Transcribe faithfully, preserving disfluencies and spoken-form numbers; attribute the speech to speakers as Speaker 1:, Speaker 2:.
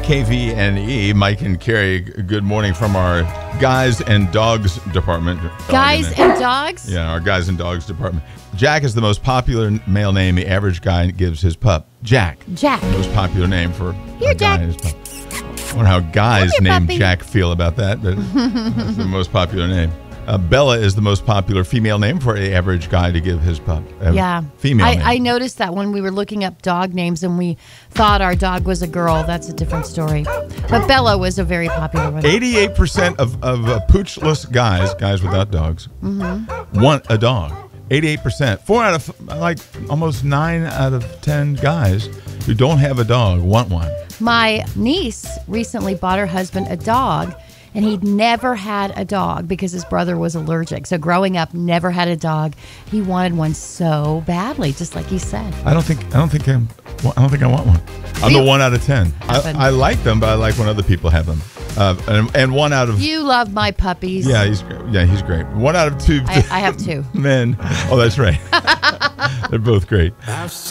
Speaker 1: K V N E. Mike and Carrie, good morning from our Guys and Dogs department.
Speaker 2: Guys and Dogs?
Speaker 1: Yeah, our Guys and Dogs department. Jack is the most popular male name the average guy gives his pup. Jack.
Speaker 2: Jack.
Speaker 1: The most popular name for
Speaker 2: Here,
Speaker 1: a guy
Speaker 2: Jack.
Speaker 1: and his pup. I wonder how guys
Speaker 2: Come here,
Speaker 1: named
Speaker 2: puppy.
Speaker 1: Jack feel about that, but that's the most popular name. Uh, Bella is the most popular female name for an average guy to give his pup. Uh,
Speaker 2: Yeah.
Speaker 1: Female
Speaker 2: I,
Speaker 1: name.
Speaker 2: I noticed that when we were looking up dog names and we thought our dog was a girl. That's a different story. But Bella was a very popular one.
Speaker 1: eighty-eight percent of, of uh, poochless guys, guys without dogs,
Speaker 2: Mm-hmm.
Speaker 1: want a dog. eighty-eight percent. Four out of, like, almost nine out of ten guys who don't have a dog want one.
Speaker 2: My niece recently bought her husband a dog, and he'd never had a dog because his brother was allergic. So growing up, never had a dog. He wanted one so badly, just like he said.
Speaker 1: I don't think I don't think I'm I don't think I want one. I'm the
Speaker 2: Really?
Speaker 1: one out of ten. I,
Speaker 2: Happened.
Speaker 1: I like them, but I like when other people have them. Uh, and, and one out of
Speaker 2: You love my puppies.
Speaker 1: yeah, he's great. Yeah, he's great. One out of two
Speaker 2: I, I have two.
Speaker 1: men. Oh, that's right. They're both great.